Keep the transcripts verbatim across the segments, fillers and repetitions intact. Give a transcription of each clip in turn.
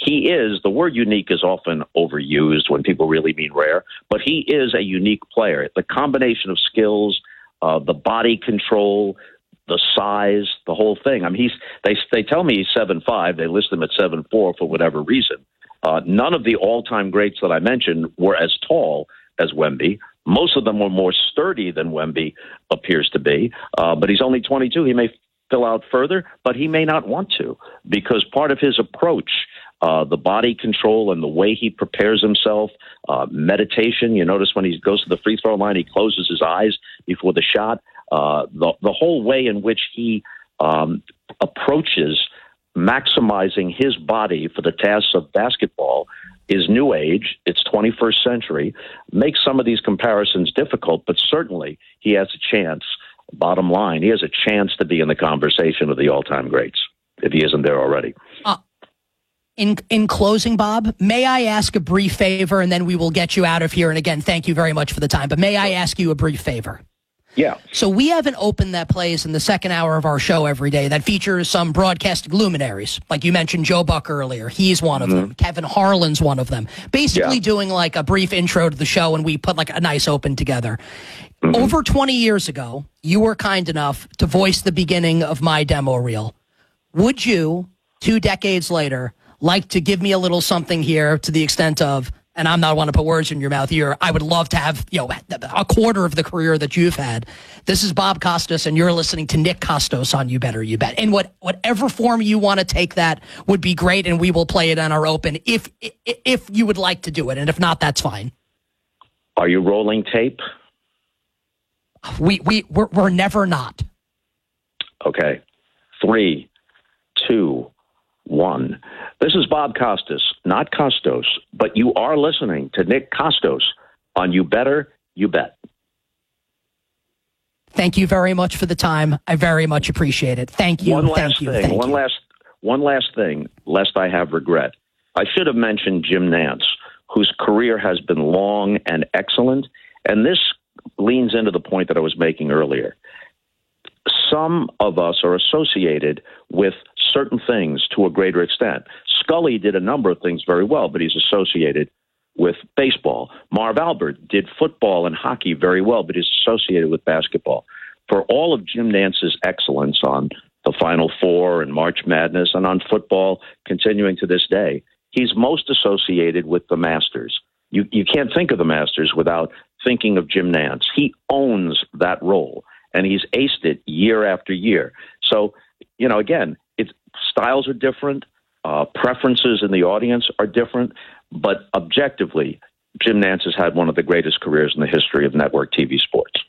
he is, the word unique is often overused when people really mean rare, but he is a unique player. The combination of skills, uh, the body control, the size, the whole thing. I mean, he's they they tell me he's seven five. They list him at seven four for whatever reason. Uh, none of the all-time greats that I mentioned were as tall as Wemby. Most of them were more sturdy than Wemby appears to be. Uh, but he's only twenty-two. He may fill out further, but he may not want to, because part of his approach, uh, the body control and the way he prepares himself, uh, meditation. You notice when he goes to the free throw line, he closes his eyes before the shot. Uh, the, the whole way in which he um, approaches maximizing his body for the tasks of basketball is new age. It's twenty-first century. Makes some of these comparisons difficult, but certainly he has a chance. Bottom line, he has a chance to be in the conversation of the all-time greats, if he isn't there already. Uh, in in closing, Bob, may I ask a brief favor, and then we will get you out of here. And again, thank you very much for the time. But may I ask you a brief favor? Yeah. So we have an open that plays in the second hour of our show every day that features some broadcasting luminaries. Like you mentioned Joe Buck earlier. He's one of mm-hmm. them. Kevin Harlan's one of them. Basically yeah. doing like a brief intro to the show, and we put like a nice open together. Mm-hmm. Over twenty years ago, you were kind enough to voice the beginning of my demo reel. Would you, two decades later, like to give me a little something here to the extent of, and I'm not want to put words in your mouth here, I would love to have, you know, a quarter of the career that you've had. This is Bob Costas, and you're listening to Nick Costos on You Better You Bet. And what whatever form you want to take that would be great, and we will play it on our open if if you would like to do it. And if not, that's fine. Are you rolling tape? We, we, we're, we're never not. Okay. Three, two, one. This is Bob Costas, not Costos, but you are listening to Nick Costos on You Better You Bet. Thank you very much for the time. I very much appreciate it. Thank you. One last thank you. thing. Thank one you. last, one last thing, lest I have regret. I should have mentioned Jim Nantz, whose career has been long and excellent, and this leans into the point that I was making earlier. Some of us are associated with certain things to a greater extent. Scully did a number of things very well, but he's associated with baseball. Marv Albert did football and hockey very well, but he's associated with basketball. For all of Jim Nantz's excellence on the Final Four and March Madness and on football continuing to this day, he's most associated with the Masters. You, you can't think of the Masters without thinking of Jim Nantz. He owns that role, and he's aced it year after year. So, you know, again, it's, styles are different, uh, preferences in the audience are different, but objectively, Jim Nantz has had one of the greatest careers in the history of network T V sports.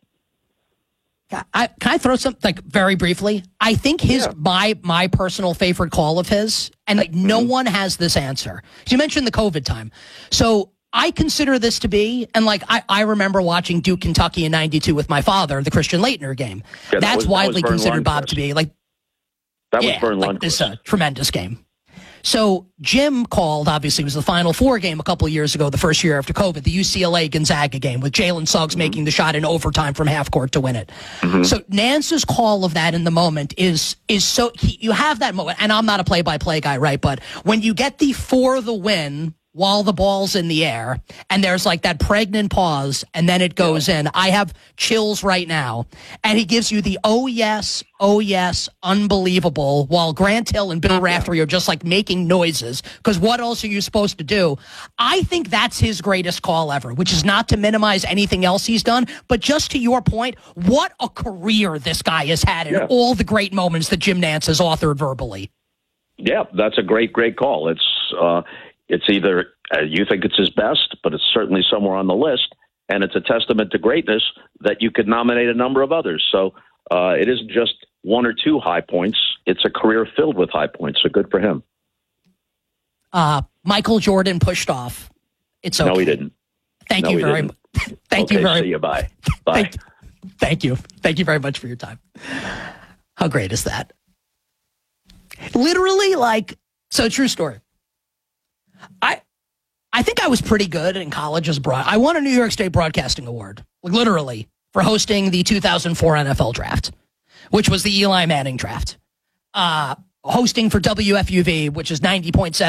I, can I throw something like very briefly? I think his yeah. my my personal favorite call of his, and like no mm-hmm. one has this answer. You mentioned the COVID time, so I consider this to be, and like I, I remember watching Duke Kentucky in ninety-two with my father, the Christian Laettner game. Yeah, that That's was, widely that considered Bob to be like that yeah, was Vern like this a tremendous game. So Jim called, obviously, it was the Final Four game a couple of years ago, the first year after COVID, the U C L A Gonzaga game with Jalen Suggs mm-hmm. making the shot in overtime from half court to win it. Mm-hmm. So Nantz's call of that in the moment is is so he, you have that moment, and I'm not a play-by-play guy, right? But when you get the for the win while the ball's in the air, and there's like that pregnant pause, and then it goes yeah. in. I have chills right now. And he gives you the, oh, yes, oh, yes, unbelievable, while Grant Hill and Bill Raftery are just like making noises, because what else are you supposed to do? I think that's his greatest call ever, which is not to minimize anything else he's done, but just to your point, what a career this guy has had in yeah. all the great moments that Jim Nantz has authored verbally. Yeah, that's a great, great call. It's, uh, It's either uh, you think it's his best, but it's certainly somewhere on the list, and it's a testament to greatness that you could nominate a number of others. So uh, it isn't just one or two high points. It's a career filled with high points, so good for him. Uh, Michael Jordan pushed off. It's okay. No, he didn't. Thank no, you very much. Thank okay, you very much. See you. Bye. Bye. Thank, thank you. Thank you very much for your time. How great is that? Literally, like, so true story. I I think I was pretty good in college as broad. I won a New York State Broadcasting Award, like literally, for hosting the two thousand four N F L draft, which was the Eli Manning draft. Uh, hosting for W F U V, which is ninety point seven